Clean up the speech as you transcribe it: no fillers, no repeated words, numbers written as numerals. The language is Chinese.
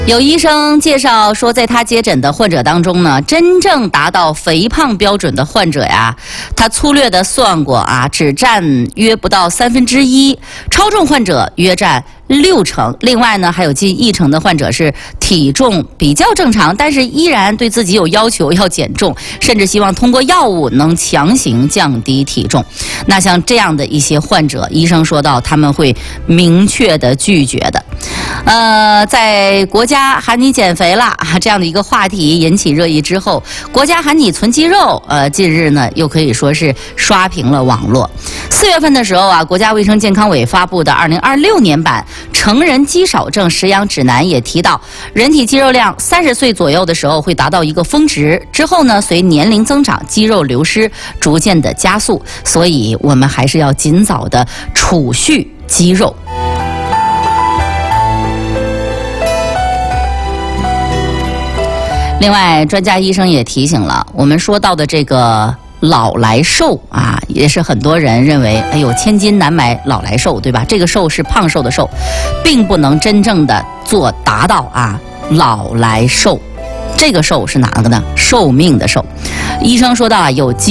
有医生介绍说，在他接诊的患者当中呢，真正达到肥胖标准的患者呀，他粗略的算过啊，只占约不到1/3，超重患者约占60%。另外呢，还有近1成的患者是体重比较正常，但是依然对自己有要求要减重，甚至希望通过药物能强行降低体重。那像这样的一些患者，医生说到他们会明确的拒绝的。在国家喊你减肥了这样的一个话题引起热议之后，国家喊你存肌肉，近日呢又可以说是刷屏了网络。4月份的时候啊，国家卫生健康委发布的2026年版成人肌少症食养指南也提到，人体肌肉量30岁左右的时候会达到一个峰值，之后呢，随年龄增长，肌肉流失逐渐的加速，所以我们还是要尽早的储蓄肌肉。另外，专家医生也提醒了，我们说到的这个老来瘦啊，也是很多人认为，哎呦，千金难买老来瘦，对吧？这个瘦是胖瘦的瘦，并不能真正的达到啊老来瘦。这个瘦是哪个呢？寿命的寿。医生说到啊，有